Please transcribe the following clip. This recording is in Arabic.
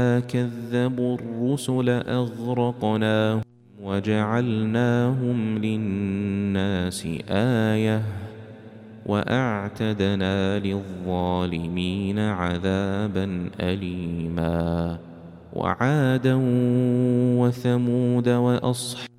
كذبوا الرسل أغرقناهم وجعلناهم للناس آية وأعتدنا للظالمين عذابا أليما وعادا وثمود وأصحاب